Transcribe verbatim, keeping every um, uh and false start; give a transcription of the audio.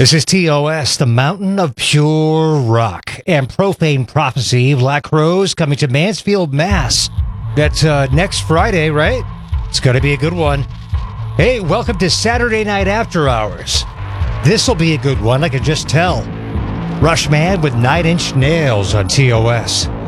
This is T O S, the Mountain of Pure Rock, and Profane Prophecy, Black Crowes, coming to Mansfield, Mass. That's uh, next Friday, right? It's going to be a good one. Hey, welcome to Saturday Night After Hours. This will be a good one, I can just tell. Rushman with Nine Inch Nails on T O S.